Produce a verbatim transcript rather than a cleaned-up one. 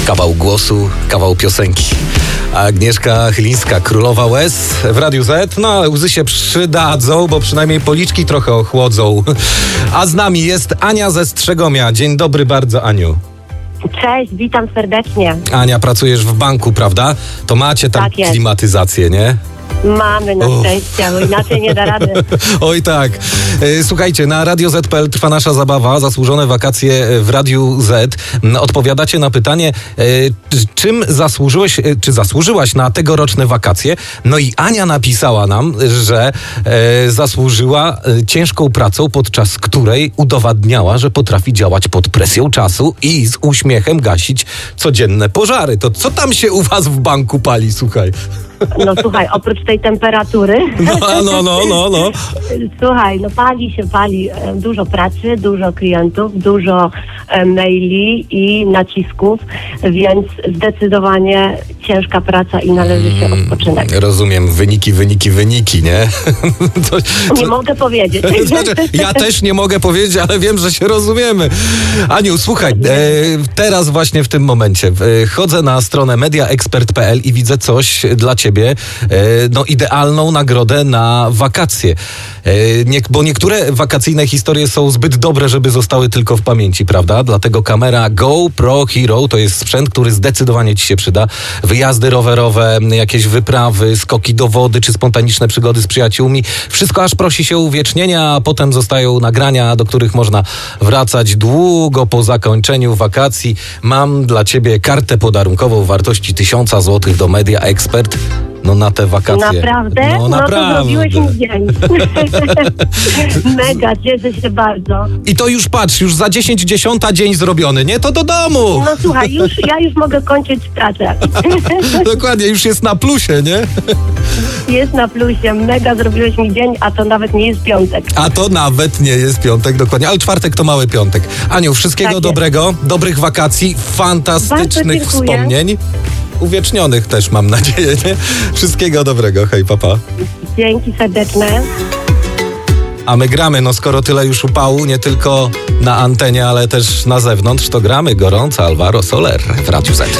Kawał głosu, kawał piosenki. A Agnieszka Chylińska, królowa łez w Radiu Z. No ale łzy się przydadzą, bo przynajmniej policzki trochę ochłodzą. A z nami jest Ania ze Strzegomia. Dzień dobry bardzo, Aniu. Cześć, witam serdecznie. Ania, pracujesz w banku, prawda? To macie tam Tak jest. klimatyzację, nie? Mamy na Uff. szczęście, bo inaczej nie da rady. Oj tak. E, Słuchajcie, na Radio Z kropka pe el trwa nasza zabawa, zasłużone wakacje w Radiu Z. Odpowiadacie na pytanie, e, czym zasłużyłeś, e, czy zasłużyłaś na tegoroczne wakacje? No i Ania napisała nam, że e, zasłużyła e, ciężką pracą, podczas której udowadniała, że potrafi działać pod presją czasu i z uśmiechem gasić codzienne pożary. To co tam się u was w banku pali, słuchaj? No słuchaj, oprócz tej temperatury, No, no, no, no, no. słuchaj, no pali się, pali. E, Dużo pracy, dużo klientów, dużo e, maili i nacisków, więc zdecydowanie ciężka praca i należy się odpoczynek. Rozumiem, wyniki, wyniki, wyniki, nie? To, Nie to, mogę powiedzieć. znaczy, ja też nie mogę powiedzieć, ale wiem, że się rozumiemy. Aniu, słuchaj, e, teraz właśnie w tym momencie e, chodzę na stronę media ekspert kropka pe el i widzę coś dla ciebie, e, no idealną nagrodę na wakacje. E, nie, bo niektóre wakacyjne historie są zbyt dobre, żeby zostały tylko w pamięci, prawda? Dlatego kamera GoPro Hero to jest sprzęt, który zdecydowanie ci się przyda. Wyjazdy rowerowe, jakieś wyprawy, skoki do wody, czy spontaniczne przygody z przyjaciółmi. Wszystko aż prosi się uwiecznienia, a potem zostają nagrania, do których można wracać długo po zakończeniu wakacji. Mam dla ciebie kartę podarunkową w wartości tysiąca złotych do Media Expert. No na te wakacje. Naprawdę? No, No naprawdę. to zrobiłeś mi dzień. Mega, cieszę się bardzo. I to już patrz, już za dziesięć dziesiąta dzień zrobiony, nie? To do domu. No słuchaj, już, ja już mogę kończyć pracę. Dokładnie, już jest na plusie, nie? Jest na plusie, mega zrobiłeś mi dzień, a to nawet nie jest piątek. A to nawet nie jest piątek, dokładnie, ale czwartek to mały piątek. Aniu, wszystkiego Tak jest. dobrego, dobrych wakacji, fantastycznych Bardzo dziękuję. wspomnień. Uwiecznionych też, mam nadzieję, nie? Wszystkiego dobrego, hej, papa. Dzięki serdeczne. A my gramy, no skoro tyle już upału, nie tylko na antenie, ale też na zewnątrz, to gramy gorąco Alvaro Soler w Radiu Z.